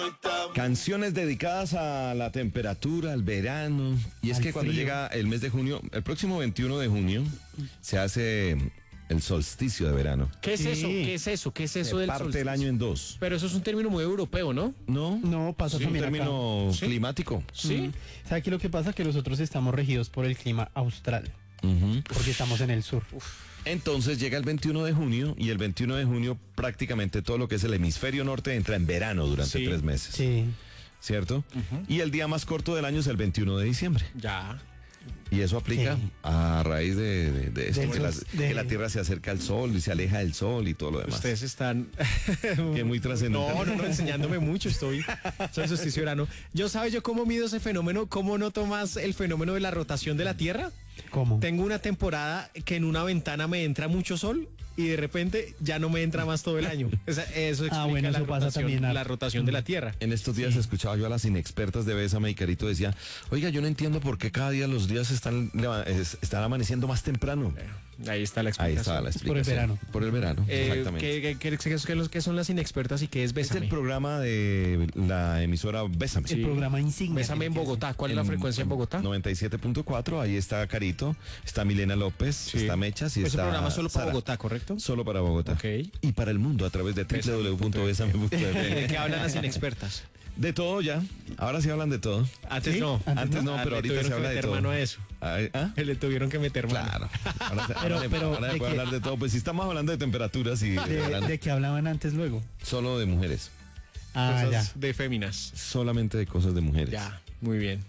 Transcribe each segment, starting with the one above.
Canciones dedicadas a la temperatura, al verano. Y es Al que cuando frío. llega el mes de junio, el próximo 21 de junio, se hace el solsticio de verano. ¿Qué es Sí. eso? ¿Qué es eso? ¿Qué es eso Se del parte solsticio? el año en dos. Pero eso es un término muy europeo, ¿no? ¿No? No, pasa Es un también acá. término ¿Sí? climático. Sí. ¿Sabe qué lo que pasa? Que nosotros estamos regidos por el clima austral, Ujú. porque estamos en el sur. Entonces llega el 21 de junio y el 21 de junio prácticamente todo lo que es el hemisferio norte entra en verano durante Sí. 3 meses. Sí. ¿Cierto? Y el día más corto del año es el 21 de diciembre. Ya. Y eso aplica Sí. a raíz de esto, Del que, que la Tierra se acerca al Sol y se aleja del Sol y todo lo demás. Ustedes están... Que muy trascendental. No, enseñándome mucho, soy solsticio verano. Yo cómo mido ese fenómeno, cómo noto más el fenómeno de la rotación de la Tierra. ¿Cómo? Tengo una temporada que en una ventana me entra mucho sol y de repente ya no me entra más todo el año. Eso explica bueno, la, eso pasa rotación, también harto. la rotación de la Tierra. En estos días escuchaba yo a las inexpertas de Bésame y Carito decía, oiga, yo no entiendo por qué cada día los días están amaneciendo más temprano. Ahí está la Ahí explicación. está la Es por el explicación. verano. Por el verano, exactamente. ¿Qué son las inexpertas y qué es Es Bésame? el programa de la emisora Bésame. El programa insignia. Bésame en Bogotá. ¿Cuál es la frecuencia en Bogotá? 97.4, ahí está Carito, está Milena López, Sí. está Mechas y Ese está programa solo para Sara. Bogotá, ¿correcto? Solo para Bogotá. Ok. Y para el mundo a través de www.besame.tv. ¿De qué hablan las inexpertas? De todo ya. Ahora sí hablan de todo. Antes ¿Sí? no. Antes no, Ah, pero le ahorita tuvieron se que habla de meter todo. mano a eso. ¿Ah? Le tuvieron que meter mano. Claro. Ahora se Pero puede ¿de hablar qué? de todo. Pues si estamos hablando de temperaturas y de verano, ¿De qué hablaban antes luego? solo de mujeres. Ah, ya. Cosas de féminas. Solamente de cosas de mujeres. Ya, muy bien.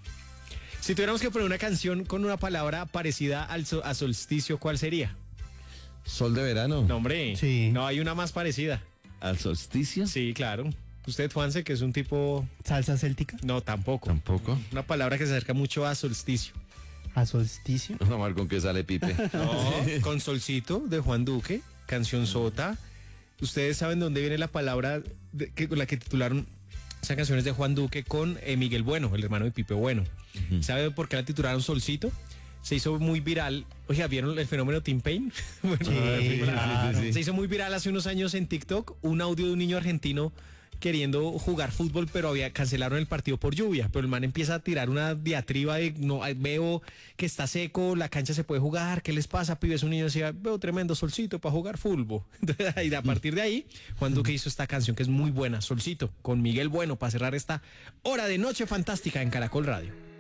Si tuviéramos que poner una canción con una palabra parecida a solsticio, ¿cuál sería? Sol de verano. No, hombre. Sí. No, hay una más parecida. Al solsticio. Sí, claro. Usted, Juanse, que es un tipo... ¿Salsa céltica? No, tampoco. Tampoco. Una palabra que se acerca mucho a solsticio. ¿A solsticio? No, Mar, con qué sale Pipe. No, con Solcito de Juan Duque, canción sota. Ustedes saben dónde viene la palabra con la que titularon esas canciones de Juan Duque con Miguel Bueno, el hermano de Pipe Bueno. ¿Sabe por qué la titularon Solcito? Se hizo muy viral. Oiga, ¿vieron el fenómeno Tim Payne? Bueno, Sí, claro. sí. Se hizo muy viral hace unos años en TikTok un audio de un niño argentino queriendo jugar fútbol, pero cancelaron el partido por lluvia. Pero el man empieza a tirar una diatriba de, no, veo que está seco, la cancha se puede jugar, ¿qué les pasa, pibes? Un niño decía, veo tremendo solcito para jugar fútbol. Y a partir de ahí, Juan Duque hizo esta canción que es muy buena, Solcito, con Miguel Bueno, para cerrar esta hora de noche fantástica en Caracol Radio.